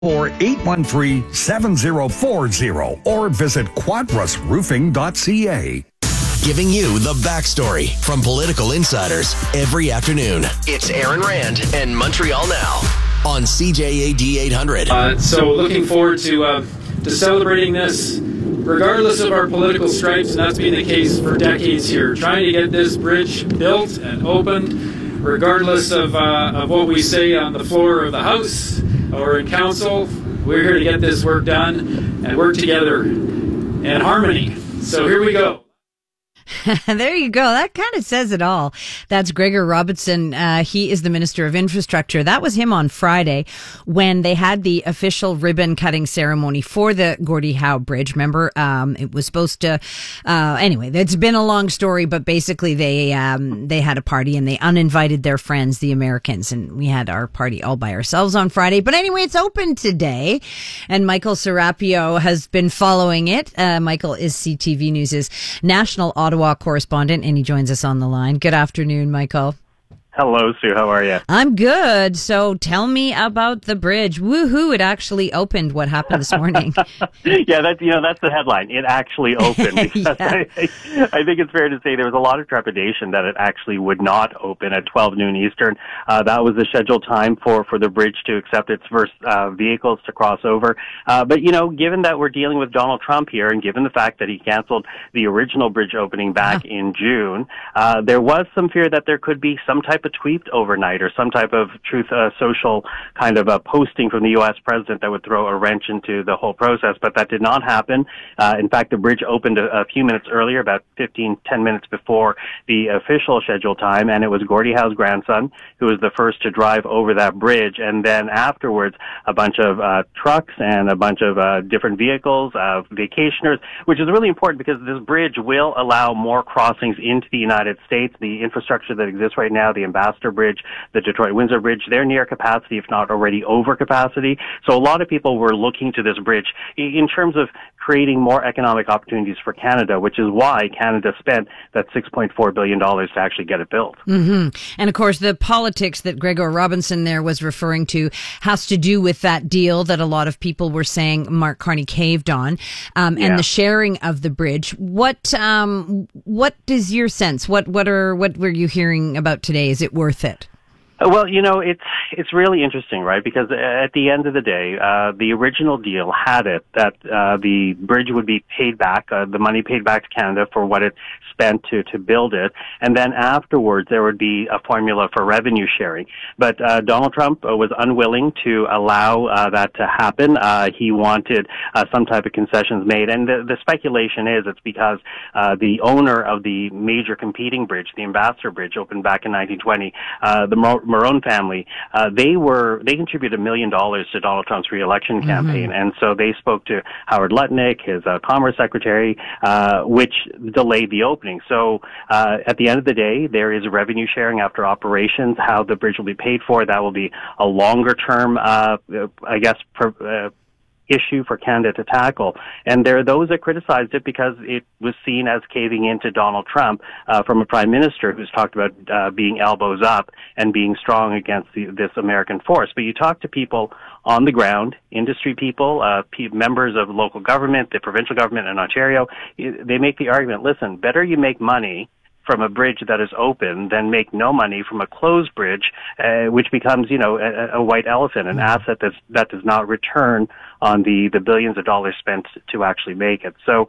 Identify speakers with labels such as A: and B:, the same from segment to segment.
A: or 813-7040 or visit quadrusroofing.ca.
B: Giving you the backstory from political insiders every afternoon. It's Aaron Rand and Montreal Now on CJAD 800.
C: So looking forward to celebrating this, regardless of our political stripes, and that's been the case for decades here. Trying to get this bridge built and opened, regardless of what we say on the floor of the House or in Council. We're here to get this work done and work together in harmony. So here we go.
D: There you go. That kind of says it all. That's Gregor Robertson. He is the Minister of Infrastructure. That was him on Friday when they had the official ribbon cutting ceremony for the Gordie Howe Bridge. Remember, it was supposed to, anyway, it's been a long story, but basically they had a party and they uninvited their friends, the Americans, and we had our party all by ourselves on Friday. But anyway, it's open today and Michael Serapio has been following it. Michael is CTV News' national Ottawa correspondent, and he joins us on the line. Good afternoon, Michael.
E: Hello, Sue. How are you?
D: I'm good. So tell me about the bridge. Woohoo! It actually opened. What happened this morning?
E: Yeah, that's the headline. It actually opened. Because I think it's fair to say there was a lot of trepidation that it actually would not open at 12 noon Eastern. That was the scheduled time for the bridge to accept its first vehicles to cross over. But given that we're dealing with Donald Trump here, and given the fact that he canceled the original bridge opening back in June, there was some fear that there could be some type of tweet overnight or some type of truth social kind of a posting from the U.S. president that would throw a wrench into the whole process, but that did not happen. In fact, the bridge opened a few minutes earlier, about 10 minutes before the official scheduled time, and it was Gordie Howe's grandson who was the first to drive over that bridge, and then afterwards a bunch of trucks and a bunch of different vehicles, vacationers, which is really important because this bridge will allow more crossings into the United States. The infrastructure that exists right now, the Ambassador Bridge, the Detroit-Windsor Bridge, they're near capacity, if not already over capacity. So a lot of people were looking to this bridge in terms of creating more economic opportunities for Canada, which is why Canada spent that $6.4 billion to actually get it built.
D: Mm-hmm. And of course, the politics that Gregor Robinson there was referring to has to do with that deal that a lot of people were saying Mark Carney caved on, and the sharing of the bridge. What is your sense? What were you hearing about today? Is it worth it?
E: Well, it's really interesting, right? Because at the end of the day, the original deal had it that the bridge would be paid back, the money paid back to Canada for what it spent to build it, and then afterwards there would be a formula for revenue sharing. But Donald Trump was unwilling to allow that to happen. He wanted some type of concessions made, and the speculation is it's because the owner of the major competing bridge, the Ambassador Bridge, opened back in 1920, the Marone family, they contributed $1 million to Donald Trump's re-election campaign, and so they spoke to Howard Lutnick, his Commerce Secretary, which delayed the opening. So at the end of the day, there is revenue sharing after operations. How the bridge will be paid for, that will be a longer term, issue for Canada to tackle. And there are those that criticized it because it was seen as caving into Donald Trump from a prime minister who's talked about being elbows up and being strong against this American force. But you talk to people on the ground, industry people, members of local government, the provincial government in Ontario, they make the argument, listen, better you make money from a bridge that is open than make no money from a closed bridge, which becomes, a white elephant, an asset that does not return on the billions of dollars spent to actually make it. So,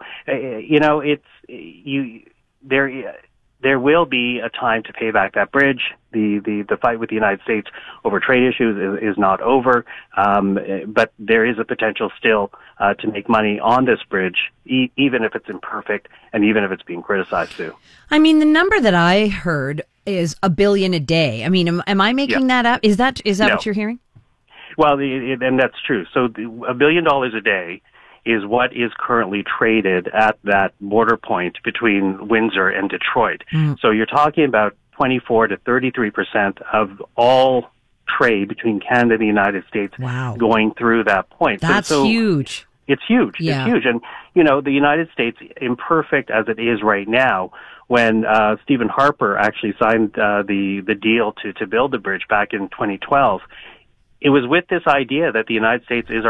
E: there will be a time to pay back that bridge. The fight with the United States over trade issues is not over, but there is a potential still to make money on this bridge, even if it's imperfect and even if it's being criticized too.
D: I mean, the number that I heard is $1 billion a day. I mean, am I making that up? Is that
E: No.
D: what you're hearing?
E: Well, and that's true. So $1 billion a day is what is currently traded at that border point between Windsor and Detroit. So you're talking about 24 to 33% of all trade between Canada and the United States going through that point.
D: That's huge.
E: It's huge.
D: Yeah.
E: It's huge. And, the United States, imperfect as it is right now, when Stephen Harper actually signed the deal to build the bridge back in 2012, it was with this idea that the United States is